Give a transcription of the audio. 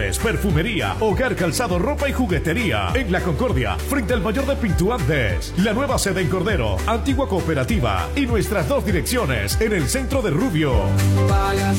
exteriores, perfumería, hogar, calzado, ropa y juguetería. En La Concordia, frente al mayor de Pinto Andes. La nueva sede en Cordero, antigua cooperativa. Y nuestras 2 direcciones en el centro de Rubio.